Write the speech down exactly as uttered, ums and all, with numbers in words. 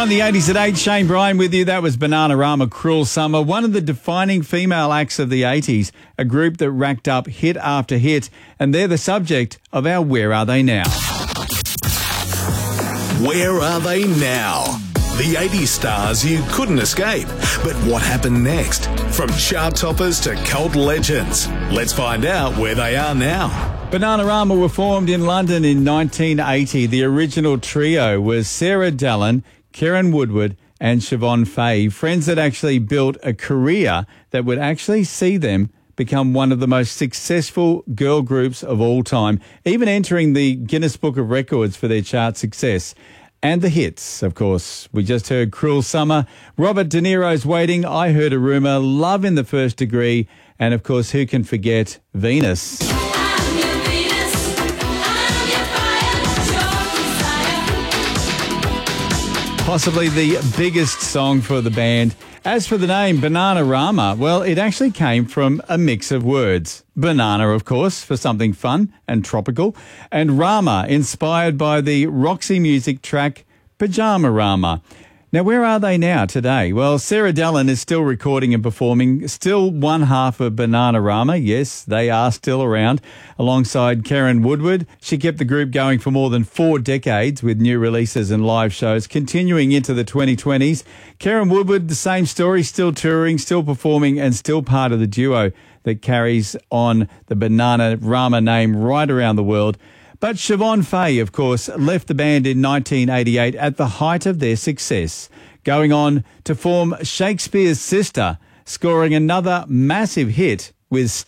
On the eighties at eight, Shane Bryan with you. That was Bananarama, Cruel Summer, one of the defining female acts of the eighties, a group that racked up hit after hit, and they're the subject of our Where Are They Now? Where are they now? The eighties stars you couldn't escape. But what happened next? From chart toppers to cult legends. Let's find out where they are now. Bananarama were formed in London in nineteen eighty. The original trio was Sarah Dallin, Karen Woodward and Siobhan Fay, friends that actually built a career that would actually see them become one of the most successful girl groups of all time, even entering the Guinness Book of Records for their chart success. And the hits, of course. We just heard Cruel Summer, Robert De Niro's Waiting, I Heard a Rumour, Love in the First Degree, and of course, who can forget Venus? Possibly the biggest song for the band. As for the name, Bananarama, well, it actually came from a mix of words. Banana, of course, for something fun and tropical, and Rama, inspired by the Roxy Music track Pyjamarama. Now, where are they now today? Well, Sarah Dallin is still recording and performing, still one half of Bananarama. Yes, they are still around. Alongside Karen Woodward, she kept the group going for more than four decades with new releases and live shows, continuing into the twenty twenties. Karen Woodward, the same story, still touring, still performing, and still part of the duo that carries on the Bananarama name right around the world. But Siobhan Fay, of course, left the band in nineteen eighty-eight at the height of their success, going on to form Shakespeare's Sister, scoring another massive hit with